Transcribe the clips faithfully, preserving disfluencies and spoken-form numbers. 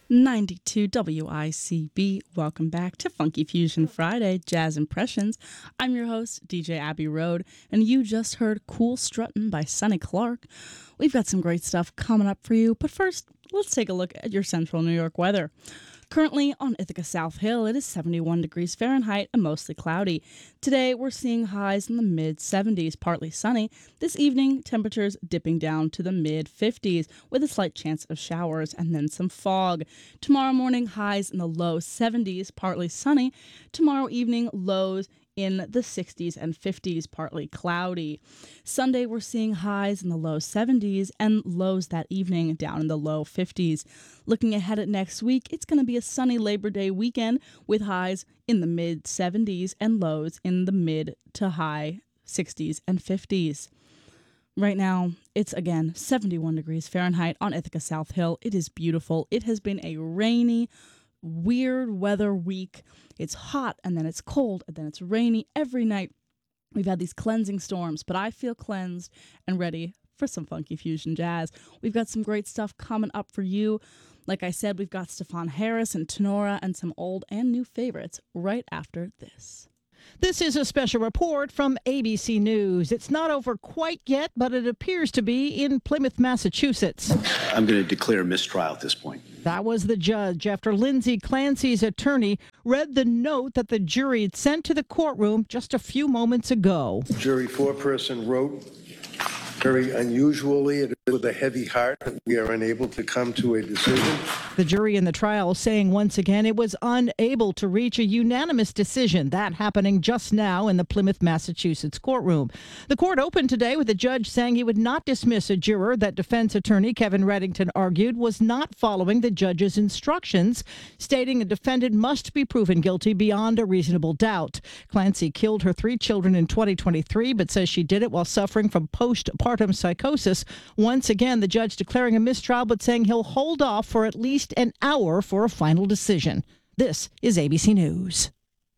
ninety-two W I C B. Welcome back to Funky Fusion Friday, Jazz Impressions. I'm your host, D J Abby Road, and you just heard Cool Struttin' by Sonny Clark. We've got some great stuff coming up for you, but first, let's take a look at your central New York weather. Currently on Ithaca South Hill, it is seventy-one degrees Fahrenheit and mostly cloudy. Today, we're seeing highs in the mid seventies, partly sunny. This evening, temperatures dipping down to the mid fifties with a slight chance of showers and then some fog. Tomorrow morning, highs in the low seventies, partly sunny. Tomorrow evening, lows in the sixties and fifties, partly cloudy. Sunday, we're seeing highs in the low seventies and lows that evening down in the low fifties. Looking ahead at next week, it's going to be a sunny Labor Day weekend with highs in the mid seventies and lows in the mid to high sixties and fifties. Right now, it's again seventy-one degrees Fahrenheit on Ithaca South Hill. It is beautiful. It has been a rainy, weird weather week. It's hot and then it's cold and then it's rainy every night. We've had these cleansing storms, but I feel cleansed and ready for some funky fusion jazz. We've got some great stuff coming up for you. Like I said, we've got Stefan Harris and Tenora and some old and new favorites right after this. This is a special report from A B C News. It's not over quite yet, but it appears to be in Plymouth, Massachusetts. I'm going to declare mistrial at this point. That was the judge after Lindsay Clancy's attorney read the note that the jury had sent to the courtroom just a few moments ago. Jury foreperson wrote, very unusually, it is with a heavy heart that we are unable to come to a decision. The jury in the trial saying once again it was unable to reach a unanimous decision. That happening just now in the Plymouth, Massachusetts courtroom. The court opened today with the judge saying he would not dismiss a juror that defense attorney Kevin Reddington argued was not following the judge's instructions, stating a defendant must be proven guilty beyond a reasonable doubt. Clancy killed her three children in twenty twenty-three, but says she did it while suffering from postpartum psychosis. Once again, the judge declaring a mistrial, but saying he'll hold off for at least an hour for a final decision. This is A B C News.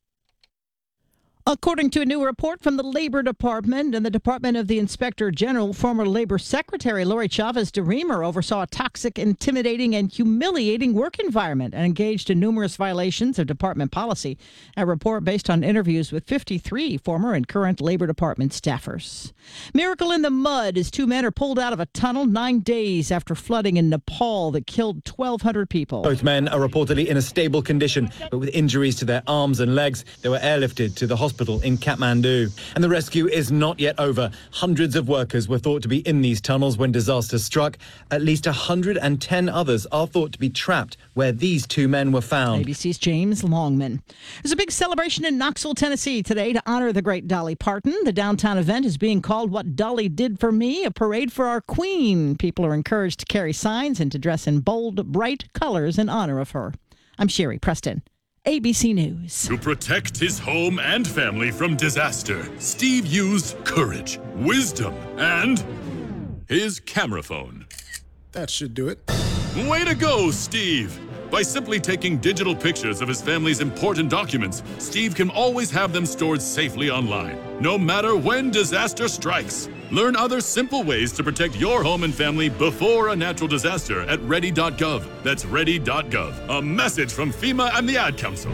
According to a new report from the Labor Department and the Department of the Inspector General, former Labor Secretary Lori Chavez de Remer oversaw a toxic, intimidating, and humiliating work environment and engaged in numerous violations of department policy. A report based on interviews with fifty-three former and current Labor Department staffers. Miracle in the mud as two men are pulled out of a tunnel nine days after flooding in Nepal that killed twelve hundred people. Both men are reportedly in a stable condition, but with injuries to their arms and legs. They were airlifted to the hospital in Kathmandu. And the rescue is not yet over. Hundreds of workers were thought to be in these tunnels when disaster struck. At least one hundred ten others are thought to be trapped where these two men were found. A B C's James Longman. There's a big celebration in Knoxville, Tennessee today to honor the great Dolly Parton. The downtown event is being called What Dolly Did for Me, a parade for our queen. People are encouraged to carry signs and to dress in bold, bright colors in honor of her. I'm Sherry Preston. A B C News. To protect his home and family from disaster, Steve used courage, wisdom, and his camera phone. That should do it. Way to go, Steve! By simply taking digital pictures of his family's important documents, Steve can always have them stored safely online, no matter when disaster strikes. Learn other simple ways to protect your home and family before a natural disaster at ready dot gov. That's ready dot gov. A message from FEMA and the Ad Council.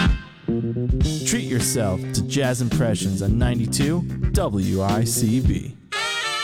Treat yourself to Jazz Impressions on ninety-two W I C B.